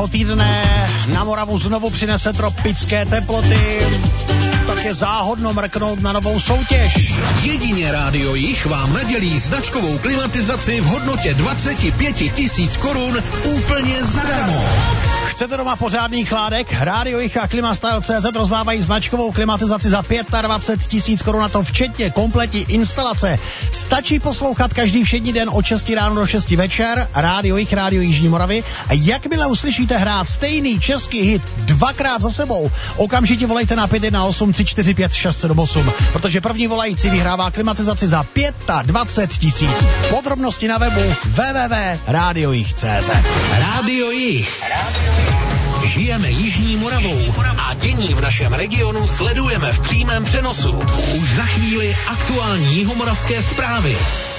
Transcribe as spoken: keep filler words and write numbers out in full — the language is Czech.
týdne na Moravu znovu přinese tropické teploty, tak je záhodno mrknout na novou soutěž. Jedině Rádio Jich vám nadělí značkovou klimatizaci v hodnotě dvacet pět tisíc korun úplně zadarmo. Chcete doma pořádný chládek? Rádio Jich a Klimastyle tečka cé zet rozdávají značkovou klimatizaci za dvacet pět tisíc korun, a to včetně kompletní instalace. Stačí poslouchat každý všední den od šesti ráno do šesti večer Rádio Jich, Rádio Jižní Moravy, a jakmile uslyšíte hrát stejný český hit dvakrát za sebou, okamžitě volejte na pět jedna osm tři čtyři pět šest sedm osm, protože první volající vyhrává klimatizaci za dvacet pět tisíc. Podrobnosti na webu w w w tečka rádio jich tečka cé zet. Rádio Jich. Žijeme Jižní Moravou a dění v našem regionu sledujeme v přímém přenosu. Už za chvíli aktuální jihomoravské zprávy.